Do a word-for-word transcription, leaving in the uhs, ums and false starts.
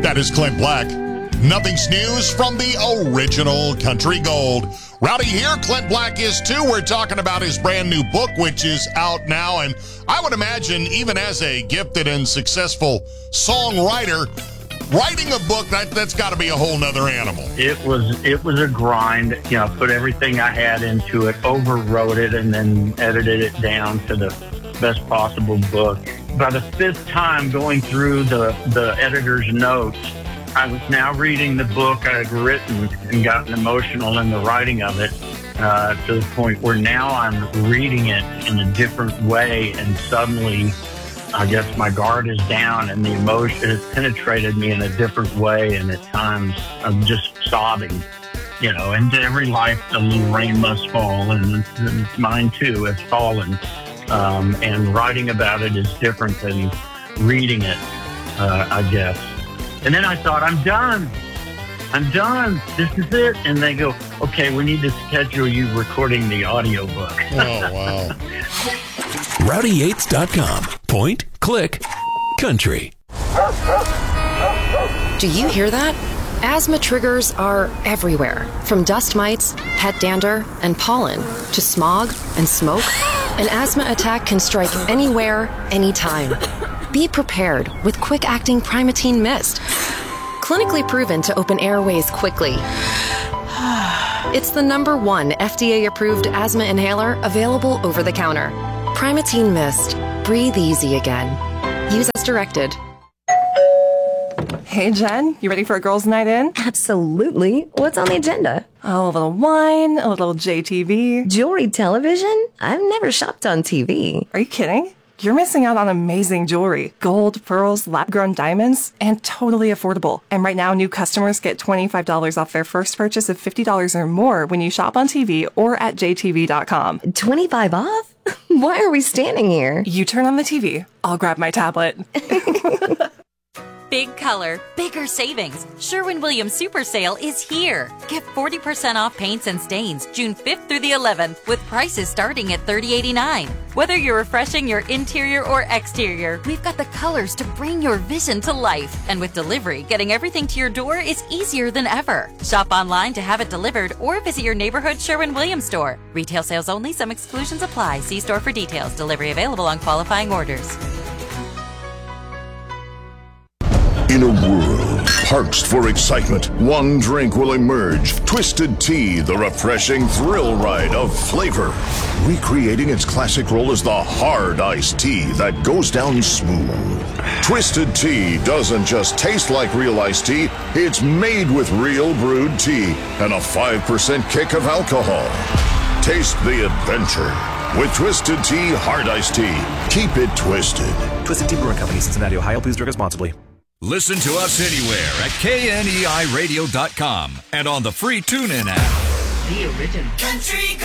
That is Clint Black. Nothing's news from the original Country Gold. Rowdy here, Clint Black is too. We're talking about his brand new book, which is out now. And I would imagine, even as a gifted and successful songwriter, writing a book, that, that's got to be a whole nother animal. It was it was a grind. You know, put everything I had into it, overwrote it, and then edited it down to the best possible book. By the fifth time going through the, the editor's notes, I was now reading the book I had written and gotten emotional in the writing of it uh, to the point where now I'm reading it in a different way, and suddenly I guess my guard is down and the emotion has penetrated me in a different way, and at times I'm just sobbing, you know, and to every life a little rain must fall, and, and mine too has fallen. Um, and writing about it is different than reading it, uh, I guess. And then I thought, I'm done. I'm done. This is it. And they go, okay, we need to schedule you recording the audiobook. Oh, wow. Rowdy Yates dot com. Point, click, country. Do you hear that? Asthma triggers are everywhere, from dust mites, pet dander, and pollen, to smog and smoke. An asthma attack can strike anywhere, anytime. Be prepared with quick-acting Primatene Mist. Clinically proven to open airways quickly. It's the number one F D A-approved asthma inhaler available over the counter. Primatene Mist. Breathe easy again. Use as directed. Hey, Jen, you ready for a girls' night in? Absolutely. What's on the agenda? Oh, a little wine, a little J T V. Jewelry television? I've never shopped on T V. Are you kidding? You're missing out on amazing jewelry. Gold, pearls, lab-grown diamonds, and totally affordable. And right now, new customers get twenty-five dollars off their first purchase of fifty dollars or more when you shop on T V or at J T V dot com. twenty-five off? Why are we standing here? You turn on the T V. I'll grab my tablet. Big color, bigger savings. Sherwin-Williams Super Sale is here. Get forty percent off paints and stains June fifth through the eleventh with prices starting at thirty eighty-nine. Whether you're refreshing your interior or exterior, we've got the colors to bring your vision to life. And with delivery, getting everything to your door is easier than ever. Shop online to have it delivered or visit your neighborhood Sherwin-Williams store. Retail sales only. Some exclusions apply. See store for details. Delivery available on qualifying orders. In a world parched for excitement, one drink will emerge. Twisted Tea, the refreshing thrill ride of flavor. Recreating its classic role as the hard iced tea that goes down smooth. Twisted Tea doesn't just taste like real iced tea, it's made with real brewed tea and a five percent kick of alcohol. Taste the adventure with Twisted Tea Hard Iced Tea. Keep it twisted. Twisted Tea Brewing Company, Cincinnati, Ohio. Please drink responsibly. Listen to us anywhere at K N E I radio dot com and on the free TuneIn app. The original Country